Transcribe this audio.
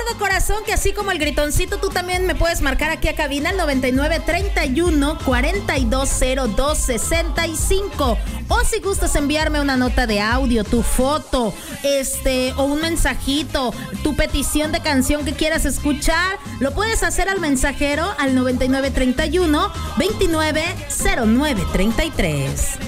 todo corazón que así como el gritoncito, tú también me puedes marcar aquí a cabina al 9931-420265. O si gustas enviarme una nota de audio, tu foto, o un mensajito, tu petición de canción que quieras escuchar, lo puedes hacer al mensajero al 9931-290933.